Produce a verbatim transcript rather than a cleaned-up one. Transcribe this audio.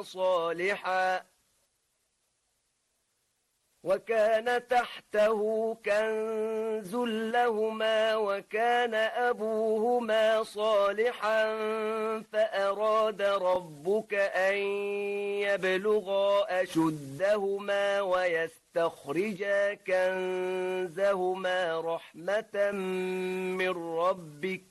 صالحا وكان تحته كنز لهما وكان أبوهما صالحا فأراد ربك أن يبلغا أشدهما ويستخرجا كنزهما رحمة من ربك